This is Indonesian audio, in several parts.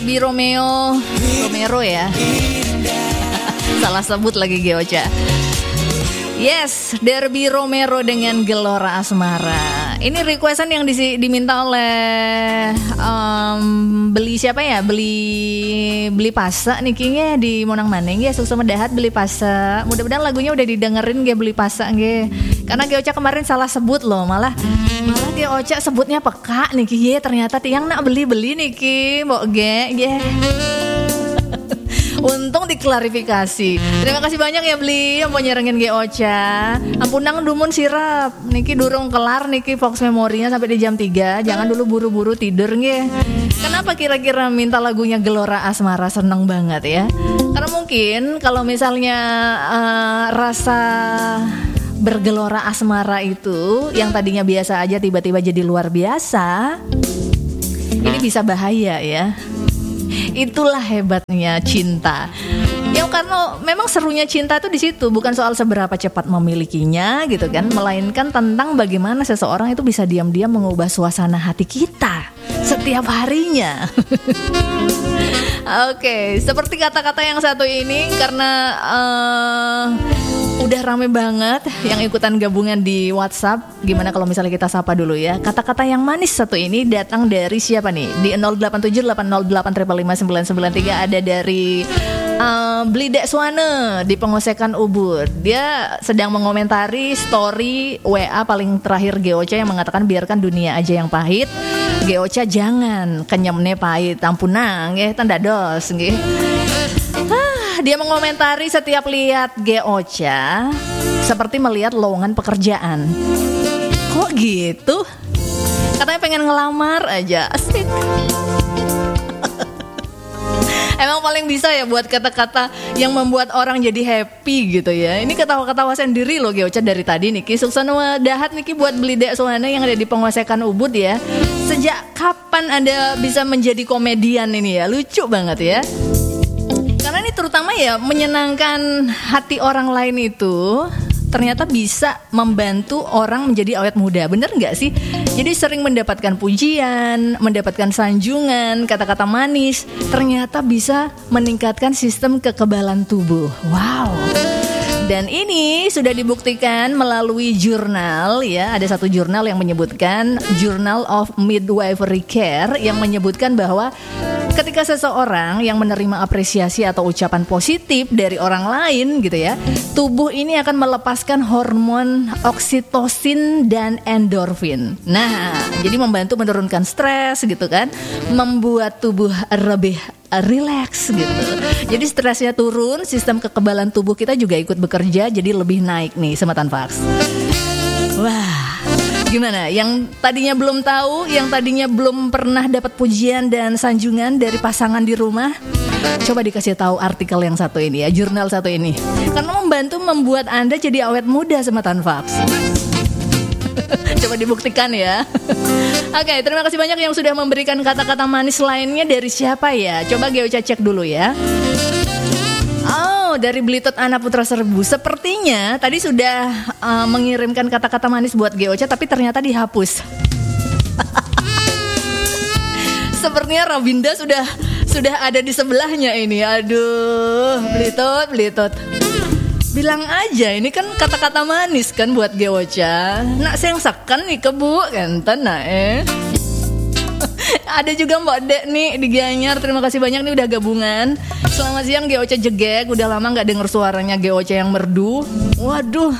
Romero ya. Salah sebut lagi Geocha. Yes, Derby Romero dengan Gelora Asmara. Ini requestan yang diminta oleh beli siapa ya? Beli pasa nih kayaknya di Monang Maneng ya, sukses medahat beli pasa. Mudah-mudahan lagunya udah didengerin ge beli pasa ge. Karena Geocha kemarin salah sebut loh, malah Geocha sebutnya peka nih ki. Ternyata tiang nak beli nih ki, mbok ge. Untung diklarifikasi. Terima kasih banyak ya beli yang mau nyerengin Geocha. Ampunang dumun sirap. Niki durung kelar niki Fox memorinya sampai di jam 3. Jangan dulu buru-buru tidur nge. Kenapa kira-kira minta lagunya Gelora Asmara? Seneng banget ya. Karena mungkin kalau misalnya rasa bergelora asmara itu yang tadinya biasa aja tiba-tiba jadi luar biasa, ini bisa bahaya ya. Itulah hebatnya cinta. Ya karena memang serunya cinta itu di situ, bukan soal seberapa cepat memilikinya gitu kan, melainkan tentang bagaimana seseorang itu bisa diam-diam mengubah suasana hati kita setiap harinya. Oke, seperti kata-kata yang satu ini karena udah rame banget yang ikutan gabungan di WhatsApp. Gimana kalau misalnya kita sapa dulu ya. Kata-kata yang manis satu ini datang dari siapa nih? Di 087808555993 ada dari Beli Dek Suane di Pengosekan Ubud. Dia sedang mengomentari story WA paling terakhir Geocha yang mengatakan biarkan dunia aja yang pahit. Geocha jangan kenyemne pahit. Ampunang ya tanda dos nggih. Dia mengomentari setiap lihat Geocha seperti melihat lowongan pekerjaan. Kok gitu? Katanya pengen ngelamar aja. Asik. Emang paling bisa ya buat kata-kata yang membuat orang jadi happy gitu ya. Ini ketawa-ketawa sendiri loh Geocha dari tadi Niki. Suksana dahat Niki buat Beli Dek Suane yang ada di Pengosekan Ubud ya. Sejak kapan Anda bisa menjadi komedian ini ya? Lucu banget ya. Karena ini terutama ya menyenangkan hati orang lain itu ternyata bisa membantu orang menjadi awet muda. Bener gak sih? Jadi sering mendapatkan pujian, mendapatkan sanjungan, kata-kata manis, ternyata bisa meningkatkan sistem kekebalan tubuh. Wow. Dan ini sudah dibuktikan melalui jurnal ya. Ada satu jurnal yang menyebutkan Journal of Midwifery Care yang menyebutkan bahwa ketika seseorang yang menerima apresiasi atau ucapan positif dari orang lain gitu ya, tubuh ini akan melepaskan hormon oksitosin dan endorfin. Nah, jadi membantu menurunkan stres gitu kan, membuat tubuh lebih relax gitu. Jadi stresnya turun, sistem kekebalan tubuh kita juga ikut bekerja, jadi lebih naik nih Sematan Fax. Wah, gimana? Yang tadinya belum tahu, yang tadinya belum pernah dapat pujian dan sanjungan dari pasangan di rumah, coba dikasih tahu artikel yang satu ini ya, jurnal satu ini. Karena membantu membuat Anda jadi awet muda Sematan Fax. Coba dibuktikan ya. Oke, terima kasih banyak yang sudah memberikan kata-kata manis lainnya. Dari siapa ya? Coba Geocha cek dulu ya. Oh, dari Blitot Ana Putra Serbu. Sepertinya tadi sudah mengirimkan kata-kata manis buat Geocha, tapi ternyata dihapus. Sepertinya Rabinda sudah ada di sebelahnya ini. Aduh, Blitot. Bilang aja, ini kan kata-kata manis kan buat Geocha. Nak sengsakan nih kebu kan tanah Ada juga Mbak Dek nih di Gianyar. Terima kasih banyak nih udah gabungan. Selamat siang Geocha Jegek. Udah lama gak denger suaranya Geocha yang merdu. Waduh.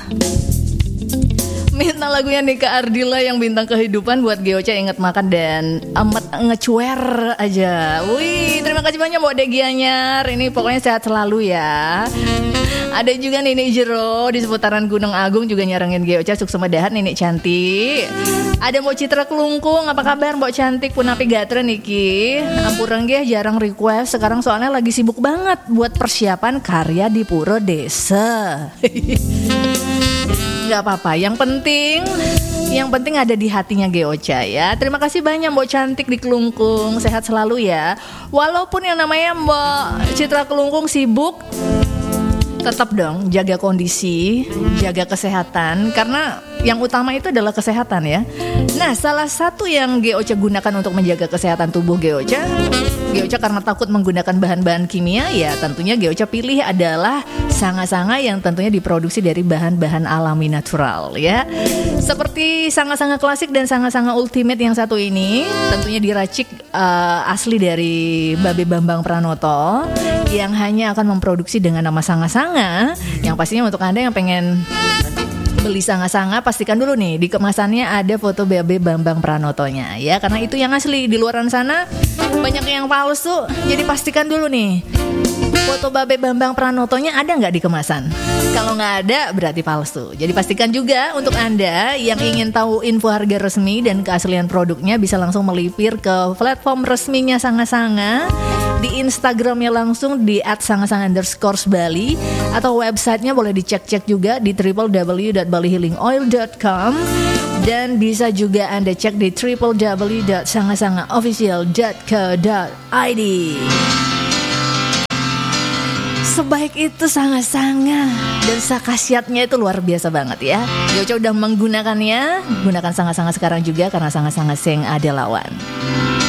Minta lagunya Nika Ardila yang bintang kehidupan buat Geocha inget makan dan amat ngecuer aja. Wih, terima kasih banyak Mbak Dek Gianyar. Ini pokoknya sehat selalu ya. Ada juga Nenek Jero di seputaran Gunung Agung juga nyarengin Geocha. Sukses medahat Nenek cantik. Ada Mbok Citra Kelungkung. Apa kabar Mbok cantik Punapi Gatra Niki? Ampurang ge jarang request sekarang soalnya lagi sibuk banget buat persiapan karya di Puro Desa. Gak apa-apa, yang penting ada di hatinya Geocha ya. Terima kasih banyak Mbok cantik di Kelungkung. Sehat selalu ya. Walaupun yang namanya Mbok Citra Kelungkung sibuk, tetap dong jaga kondisi, jaga kesehatan, karena yang utama itu adalah kesehatan ya. Nah, salah satu yang Geocha gunakan untuk menjaga kesehatan tubuh Geocha karena takut menggunakan bahan-bahan kimia, ya tentunya Geocha pilih adalah sanga-sanga yang tentunya diproduksi dari bahan-bahan alami natural ya. Seperti sanga-sanga klasik dan sanga-sanga ultimate yang satu ini, tentunya diracik asli dari Babe Bambang Pranoto yang hanya akan memproduksi dengan nama sanga-sanga. Yang pastinya untuk Anda yang pengen beli sanga-sanga, pastikan dulu nih di kemasannya ada foto Babe Bambang Pranotonya ya, karena itu yang asli. Di luaran sana banyak yang palsu, jadi pastikan dulu nih foto Babe Bambang Pranotonya ada nggak di kemasan. Kalau nggak ada berarti palsu. Jadi pastikan juga untuk Anda yang ingin tahu info harga resmi dan keaslian produknya bisa langsung melipir ke platform resminya Sanga-Sanga. Di Instagramnya langsung di @sanga-sanga_bali, atau websitenya boleh dicek-cek juga di www.balihealingoil.com, dan bisa juga Anda cek di www.sangasangaofficial.co.id. Sebaik itu sanga-sanga, dan khasiatnya itu luar biasa banget ya. Geocha udah menggunakannya, gunakan sanga-sanga sekarang juga karena sanga-sanga sing ada lawan.